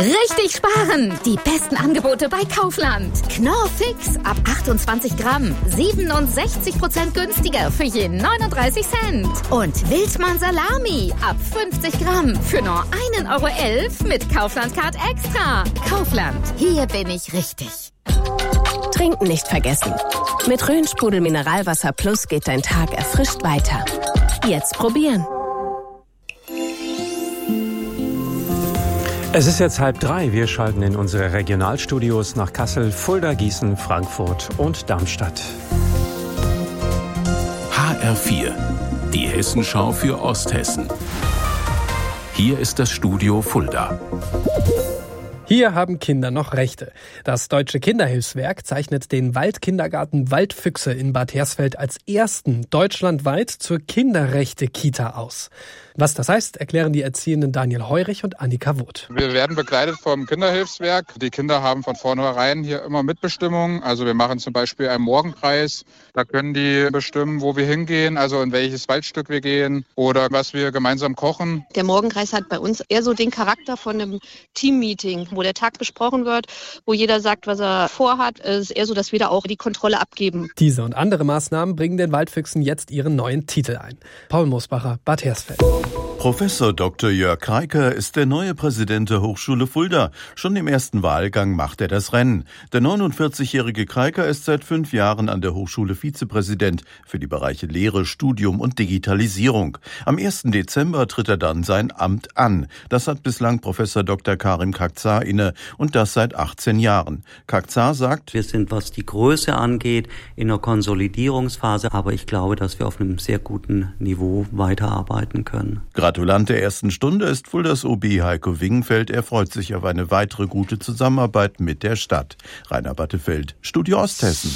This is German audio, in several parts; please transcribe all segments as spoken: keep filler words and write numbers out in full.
Richtig sparen! Die besten Angebote bei Kaufland. Knorr Fix ab achtundzwanzig Gramm. siebenundsechzig Prozent günstiger für je neununddreißig Cent. Und Wildmann Salami ab fünfzig Gramm für nur ein Euro elf mit Kaufland Card Extra. Kaufland, hier bin ich richtig. Trinken nicht vergessen. Mit Rhön-Sprudel Mineralwasser Plus geht dein Tag erfrischt weiter. Jetzt probieren. Es ist jetzt halb drei. Wir schalten in unsere Regionalstudios nach Kassel, Fulda, Gießen, Frankfurt und Darmstadt. H R vier, die Hessenschau für Osthessen. Hier ist das Studio Fulda. Hier haben Kinder noch Rechte. Das Deutsche Kinderhilfswerk zeichnet den Waldkindergarten Waldfüchse in Bad Hersfeld als ersten deutschlandweit zur Kinderrechte-Kita aus. Was das heißt, erklären die Erziehenden Daniel Heurich und Annika Woth. Wir werden begleitet vom Kinderhilfswerk. Die Kinder haben von vornherein hier immer Mitbestimmung. Also wir machen zum Beispiel einen Morgenkreis. Da können die bestimmen, wo wir hingehen, also in welches Waldstück wir gehen oder was wir gemeinsam kochen. Der Morgenkreis hat bei uns eher so den Charakter von einem Teammeeting, wo der Tag besprochen wird, wo jeder sagt, was er vorhat. Es ist eher so, dass wir da auch die Kontrolle abgeben. Diese und andere Maßnahmen bringen den Waldfüchsen jetzt ihren neuen Titel ein. Paul Mosbacher, Bad Hersfeld. Professor Doktor Jörg Kreiker ist der neue Präsident der Hochschule Fulda. Schon im ersten Wahlgang macht er das Rennen. Der neunundvierzigjährige Kreiker ist seit fünf Jahren an der Hochschule Vizepräsident für die Bereiche Lehre, Studium und Digitalisierung. Am ersten Dezember tritt er dann sein Amt an. Das hat bislang Professor Doktor Karim Kakzar inne und das seit achtzehn Jahren. Kakzar sagt: Wir sind, was die Größe angeht, in einer Konsolidierungsphase, aber ich glaube, dass wir auf einem sehr guten Niveau weiterarbeiten können. Gratulant der ersten Stunde ist Fuldas O B Heiko Wingenfeld. Er freut sich auf eine weitere gute Zusammenarbeit mit der Stadt. Rainer Battefeld, Studio Osthessen.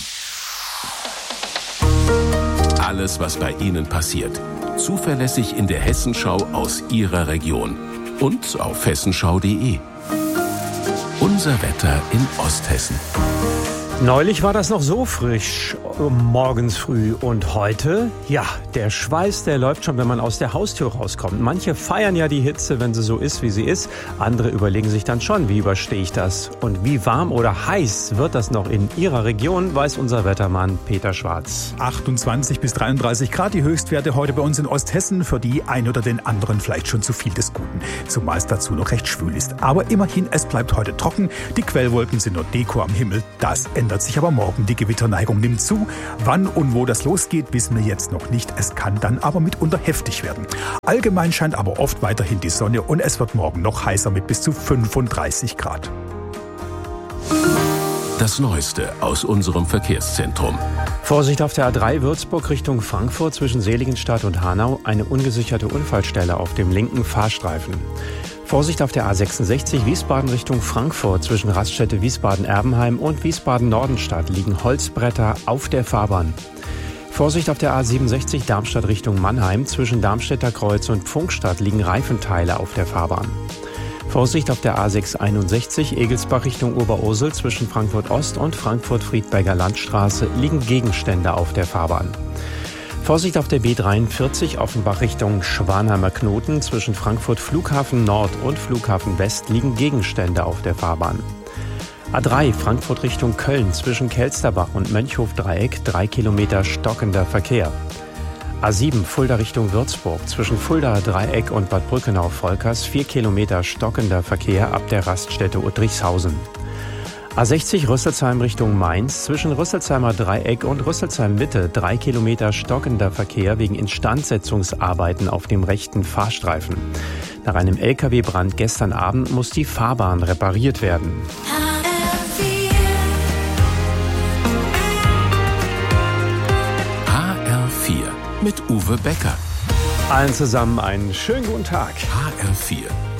Alles, was bei Ihnen passiert. Zuverlässig in der Hessenschau aus Ihrer Region. Und auf hessenschau punkt de. Unser Wetter in Osthessen. Neulich war das noch so frisch, morgens früh. Und heute, ja, der Schweiß, der läuft schon, wenn man aus der Haustür rauskommt. Manche feiern ja die Hitze, wenn sie so ist, wie sie ist. Andere überlegen sich dann schon, wie überstehe ich das? Und wie warm oder heiß wird das noch in Ihrer Region, weiß unser Wettermann Peter Schwarz. achtundzwanzig bis dreiunddreißig Grad, die Höchstwerte heute bei uns in Osthessen. Für die ein oder den anderen vielleicht schon zu viel des Guten. Zumal es dazu noch recht schwül ist. Aber immerhin, es bleibt heute trocken. Die Quellwolken sind nur Deko am Himmel. Das ändert sich aber morgen. Die Gewitterneigung nimmt zu. Wann und wo das losgeht, wissen wir jetzt noch nicht. Es kann dann aber mitunter heftig werden. Allgemein scheint aber oft weiterhin die Sonne und es wird morgen noch heißer mit bis zu fünfunddreißig Grad. Das Neueste aus unserem Verkehrszentrum. Vorsicht auf der A drei Würzburg Richtung Frankfurt zwischen Seligenstadt und Hanau. Eine ungesicherte Unfallstelle auf dem linken Fahrstreifen. Vorsicht auf der A sechsundsechzig Wiesbaden Richtung Frankfurt zwischen Raststätte Wiesbaden-Erbenheim und Wiesbaden-Nordenstadt liegen Holzbretter auf der Fahrbahn. Vorsicht auf der A siebenundsechzig Darmstadt Richtung Mannheim zwischen Darmstädter Kreuz und Pfunkstadt liegen Reifenteile auf der Fahrbahn. Vorsicht auf der A sechshunderteinundsechzig Egelsbach Richtung Oberursel zwischen Frankfurt Ost und Frankfurt-Friedberger Landstraße liegen Gegenstände auf der Fahrbahn. Vorsicht auf der B dreiundvierzig Offenbach Richtung Schwanheimer Knoten zwischen Frankfurt Flughafen Nord und Flughafen West liegen Gegenstände auf der Fahrbahn. A drei Frankfurt Richtung Köln zwischen Kelsterbach und Mönchhof-Dreieck drei Kilometer stockender Verkehr. A sieben Fulda Richtung Würzburg zwischen Fulda Dreieck und Bad Brückenau-Volkers vier Kilometer stockender Verkehr ab der Raststätte Udrichshausen. A sechzig Rüsselsheim Richtung Mainz zwischen Rüsselsheimer Dreieck und Rüsselsheim Mitte drei Kilometer stockender Verkehr wegen Instandsetzungsarbeiten auf dem rechten Fahrstreifen. Nach einem L K W-Brand gestern Abend muss die Fahrbahn repariert werden. H R vier mit Uwe Becker. Allen zusammen einen schönen guten Tag. H R vier.